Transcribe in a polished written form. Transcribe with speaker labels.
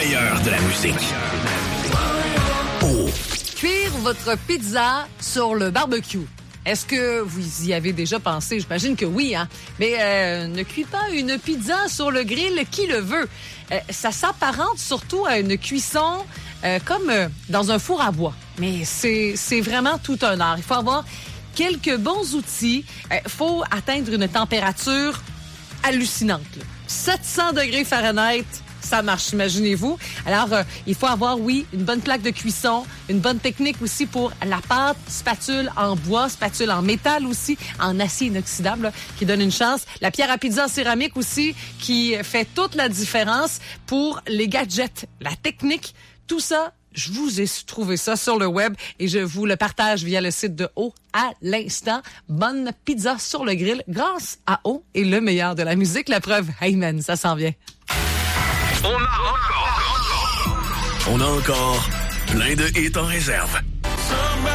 Speaker 1: meilleur de la musique.
Speaker 2: Cuire votre pizza sur le barbecue. Est-ce que vous y avez déjà pensé? J'imagine que oui, hein? Mais ne cuis pas une pizza sur le grill qui le veut. Ça s'apparente surtout à une cuisson comme dans un four à bois. Mais c'est vraiment tout un art. Il faut avoir quelques bons outils. Il faut atteindre une température hallucinante. 700 degrés Fahrenheit, ça marche, imaginez-vous. Alors, il faut avoir, oui, une bonne plaque de cuisson, une bonne technique aussi pour la pâte, spatule en bois, spatule en métal aussi, en acier inoxydable, là, qui donne une chance. La pierre à pizza en céramique aussi, qui fait toute la différence pour les gadgets, la technique, tout ça. Je vous ai trouvé ça sur le web et je vous le partage via le site de O à l'instant. Bonne pizza sur le grill grâce à O et le meilleur de la musique. La preuve, hey man, ça s'en vient.
Speaker 1: On a encore plein de hits en réserve.